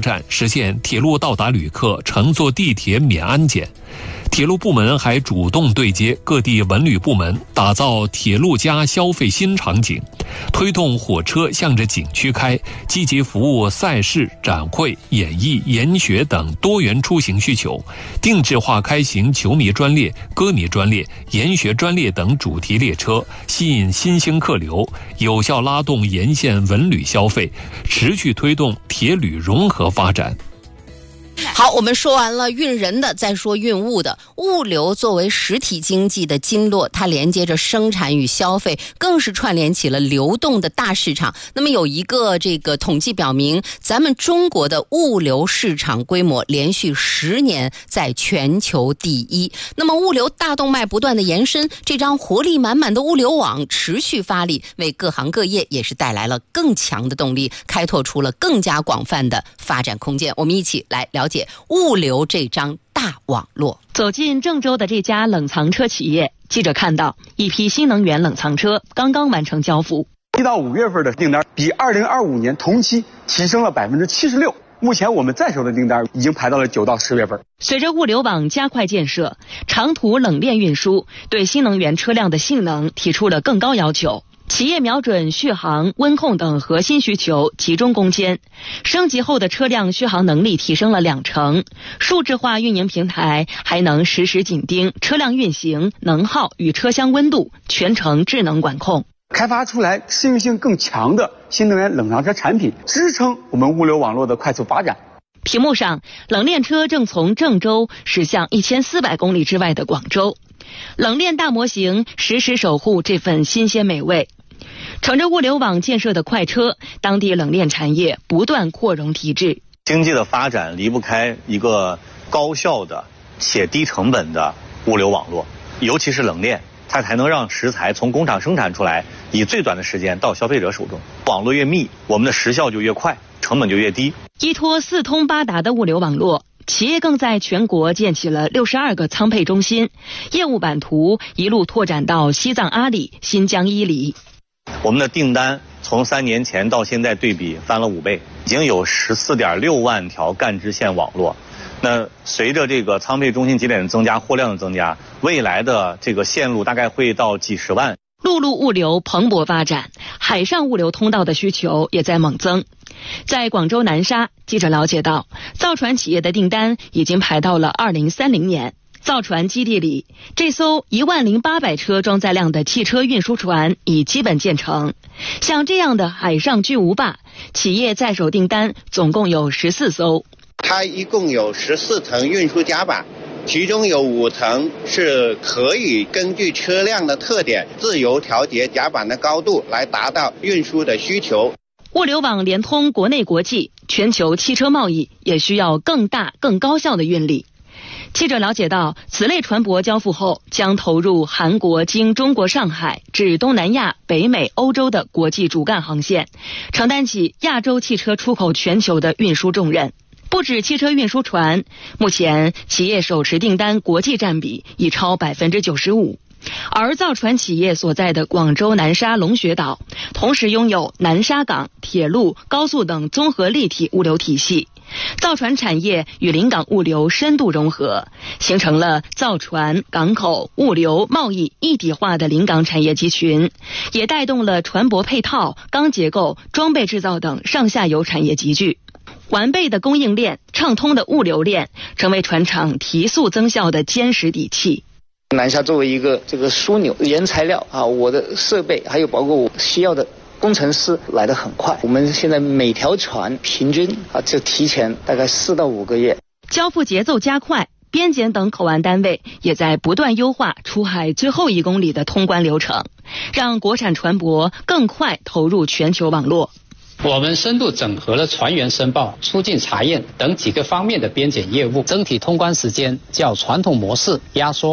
站，实现铁路到达旅客乘坐地铁免安检。铁路部门还主动对接各地文旅部门，打造铁路加消费新场景，推动火车向着景区开，积极服务赛事、展会、演艺、研学等多元出行需求，定制化开行球迷专列、歌迷专列、研学专列等主题列车，吸引新兴客流，有效拉动沿线文旅消费，持续推动铁旅融合发展。 好，我们说完了运人的，再说运物的。物流作为实体经济的经络，它连接着生产与消费，更是串联起了流动的大市场。那么有一个统计表明，咱们中国的物流市场规模连续10年在全球第一。那么物流大动脉不断的延伸，这张活力满满的物流网持续发力，为各行各业也是带来了更强的动力，开拓出了更加广泛的发展空间。我们一起来了解物流这张大网络。 走进郑州的这家冷藏车企业，记者看到一批新能源冷藏车刚刚完成交付。 1到5月份的订单比2025年同期提升了76%。目前我们在手的订单已经排到了9到10月份。 随着物流网加快建设，长途冷链运输对新能源车辆的性能提出了更高要求。企业瞄准续航、温控等核心需求，集中攻坚。升级后的车辆续航能力提升了2成，数字化运营平台还能实时紧盯车辆运行、能耗与车厢温度，全程智能管控。 开发出来适应性更强的新能源冷藏车产品，支撑我们物流网络的快速发展。 屏幕上，冷链车正从郑州驶向1400公里之外的广州。冷链大模型实时守护这份新鲜美味。乘着物流网建设的快车，当地冷链产业不断扩容提质。 经济的发展离不开一个高效的且低成本的物流网络，尤其是冷链，它才能让食材从工厂生产出来，以最短的时间到消费者手中。网络越密，我们的时效就越快，成本就越低。 依托4通8达的物流网络，企业更在全国建起了62个仓配中心，业务版图一路拓展到西藏阿里、新疆伊犁。 我们的订单从3年前到现在对比翻了5倍，已经有14.6万条干支线网络。那随着这个仓配中心节点的增加、货量的增加，未来的这个线路大概会到几十万。 陆路物流蓬勃发展，海上物流通道的需求也在猛增。在广州南沙，记者了解到，造船企业的订单已经排到了2030年。造船基地里，这艘10800车装载量的汽车运输船已基本建成。像这样的海上巨无霸，企业在手订单总共有14艘。 它一共有14层运输甲板，其中有5层是可以根据车辆的特点自由调节甲板的高度，来达到运输的需求。 物流网连通国内国际，全球汽车贸易也需要更大、更高效的运力。记者了解到，此类船舶交付后将投入韩国经中国上海至东南亚、北美、欧洲的国际主干航线，承担起亚洲汽车出口全球的运输重任。不止汽车运输船，目前企业手持订单国际占比已超 95%。而造船企业所在的广州南沙龙穴岛，同时拥有南沙港、铁路、高速等综合立体物流体系。造船产业与临港物流深度融合，形成了造船、港口、物流、贸易一体化的临港产业集群，也带动了船舶配套、钢结构、装备制造等上下游产业集聚。完备的供应链、畅通的物流链，成为船厂提速增效的坚实底气。 南沙作为一个枢纽，原材料啊，我的设备还有包括我需要的工程师来得很快。我们现在每条船平均就提前大概4到5个月。 交付节奏加快，边检等口岸单位也在不断优化出海最后1公里的通关流程，让国产船舶更快投入全球网络。 我们深度整合了船员申报、出境查验等几个方面的边检业务，整体通关时间较传统模式压缩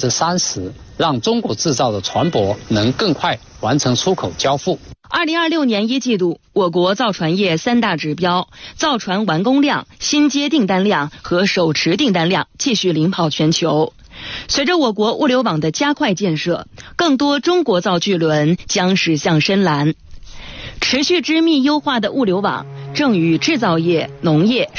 30%，让中国制造的船舶能更快完成出口交付。 2026年1季度，我国造船业3大指标——造船完工量、新接订单量和手持订单量继续领跑全球。随着我国物流网的加快建设，更多中国造巨轮将驶向深蓝。持续织密优化的物流网正与制造业、农业、